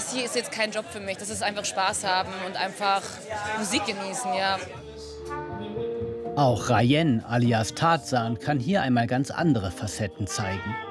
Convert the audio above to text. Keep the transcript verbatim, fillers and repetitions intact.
das hier ist jetzt kein Job für mich. Das ist einfach Spaß haben und einfach Musik genießen, ja. Auch Rayen alias Tarzan kann hier einmal ganz andere Facetten zeigen.